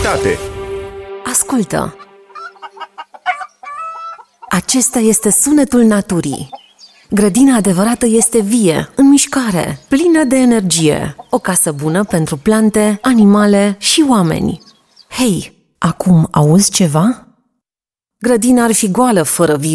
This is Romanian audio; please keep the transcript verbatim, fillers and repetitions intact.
sănătate. Ascultă! Acesta este sunetul naturii. Grădina adevărată este vie, în mișcare, plină de energie. O casă bună pentru plante, animale și oameni. Hei, acum auzi ceva? Grădina ar fi goală fără virus.